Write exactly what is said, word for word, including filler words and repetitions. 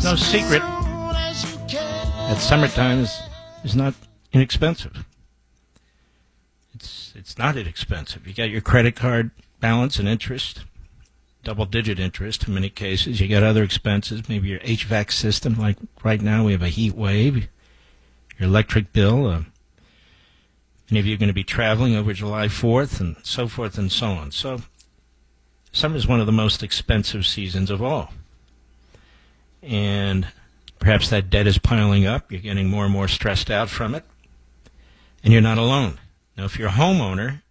no secret that summertime is, is not inexpensive. It's it's not inexpensive. You got your credit card balance and interest, double-digit interest in many cases. You got other expenses, maybe your H V A C system, like right now we have a heat wave, your electric bill. Uh, many of you are going to be traveling over July fourth and so forth and so on. So summer is one of the most expensive seasons of all. And perhaps that debt is piling up. You're getting more and more stressed out from it. And you're not alone. Now, if you're a homeowner,